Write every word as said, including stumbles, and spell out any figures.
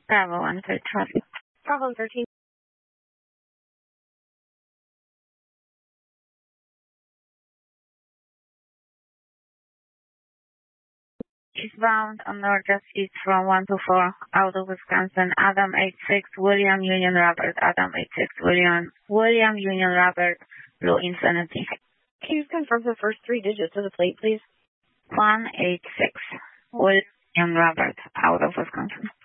Bravo, one three traffic. Bravo thirteen. Eastbound on Northwest East from one two four out of Wisconsin. Adam eight six, William Union Robert. Adam eight six, William William Union Robert, Blue Infinity. Can you confirm the first three digits of the plate, please? one eight six, William Robert, out of Wisconsin.